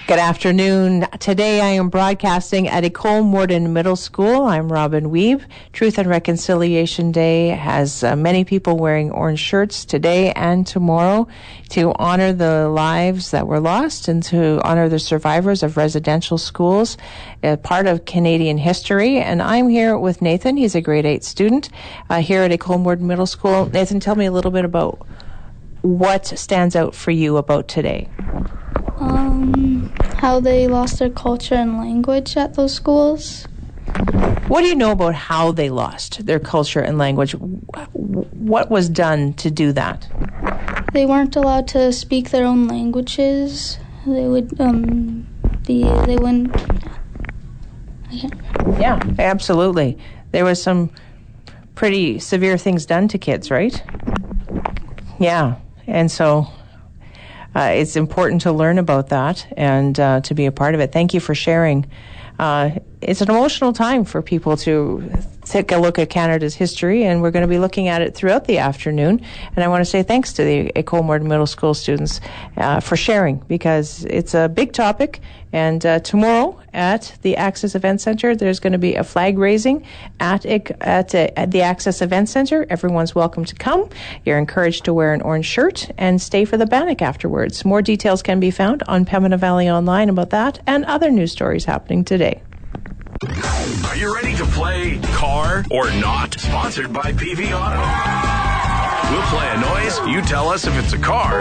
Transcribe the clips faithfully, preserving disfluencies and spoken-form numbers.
Good afternoon. Today I am broadcasting at École Morden Middle School. I'm Robin Weeb. Truth and Reconciliation Day has uh, many people wearing orange shirts today and tomorrow to honor the lives that were lost and to honor the survivors of residential schools, a part of Canadian history. And I'm here with Nathan. He's a grade eight student uh, here at École Morden Middle School. Nathan, tell me a little bit about what stands out for you about today. Um, how they lost their culture and language at those schools. What do you know about how they lost their culture and language? What was done to do that? They weren't allowed to speak their own languages. They would, um, be, they wouldn't... Yeah, absolutely. There was some pretty severe things done to kids, right? Yeah, and so... Uh, it's important to learn about that and uh, to be a part of it. Thank you for sharing. Uh, it's an emotional time for people to take a look at Canada's history, and we're going to be looking at it throughout the afternoon. And I want to say thanks to the École Morden Middle School students uh, for sharing, because it's a big topic. And uh, tomorrow at the Access Event Center, there's going to be a flag raising at at, uh, at the Access Event Center. Everyone's welcome to come. You're encouraged to wear an orange shirt and stay for the bannock afterwards. More details can be found on Pembina Valley Online about that and other news stories happening today. Are you ready to play Car or Not? Sponsored by P V Auto. We'll play a noise. You tell us if it's a car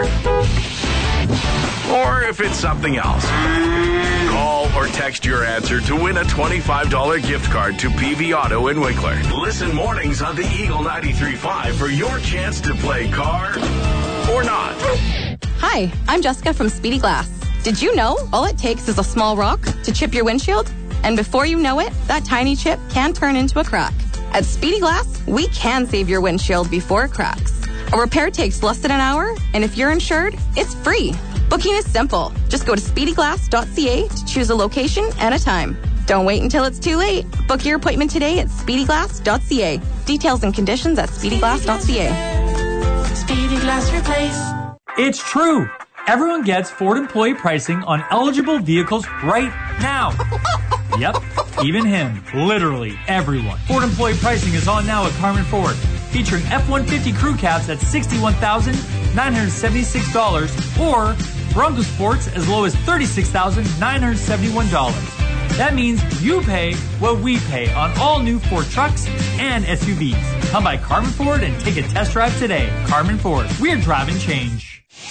or if it's something else. Call or text your answer to win a twenty-five dollars gift card to P V Auto in Winkler. Listen mornings on the Eagle ninety-three point five for your chance to play Car or Not. Hi, I'm Jessica from Speedy Glass. Did you know all it takes is a small rock to chip your windshield? And before you know it, that tiny chip can turn into a crack. At Speedy Glass, we can save your windshield before it cracks. A repair takes less than an hour, and if you're insured, it's free. Booking is simple. Just go to speedy glass dot c a to choose a location and a time. Don't wait until it's too late. Book your appointment today at speedy glass dot c a. Details and conditions at speedy glass dot c a. Speedy Glass Replace. It's true. Everyone gets Ford employee pricing on eligible vehicles right now. Yep, even him. Literally everyone. Ford employee pricing is on now at Carmen Ford, featuring F one fifty crew cabs at sixty-one thousand nine hundred seventy-six dollars or Bronco Sports as low as thirty-six thousand nine hundred seventy-one dollars. That means you pay what we pay on all new Ford trucks and S U Vs. Come by Carmen Ford and take a test drive today. Carmen Ford, we're driving change.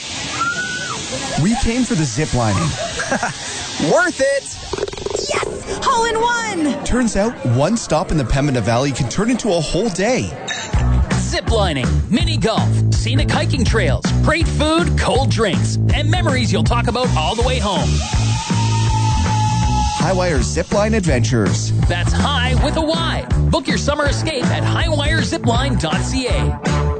We came for the zip lining. Worth it! Yes! Hole in one! Turns out one stop in the Pembina Valley can turn into a whole day. Ziplining, mini golf, scenic hiking trails, great food, cold drinks, and memories you'll talk about all the way home. Highwire Zipline Adventures. That's high with a Y. Book your summer escape at highwire zipline dot c a.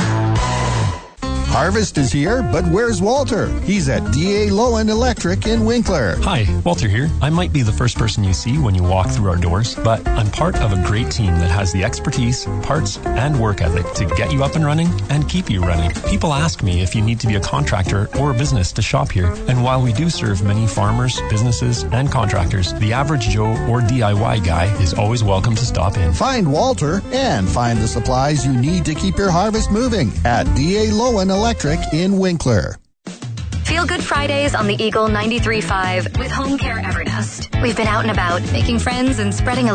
Harvest is here, but where's Walter? He's at D A Lowen Electric in Winkler. Hi, Walter here. I might be the first person you see when you walk through our doors, but I'm part of a great team that has the expertise, parts, and work ethic to get you up and running and keep you running. People ask me if you need to be a contractor or a business to shop here, and while we do serve many farmers, businesses, and contractors, the average Joe or D I Y guy is always welcome to stop in. Find Walter and find the supplies you need to keep your harvest moving at D A Lowen Electric in Winkler. Feel Good Fridays on the Eagle ninety-three point five with Home Care Everdust. We've been out and about, making friends and spreading a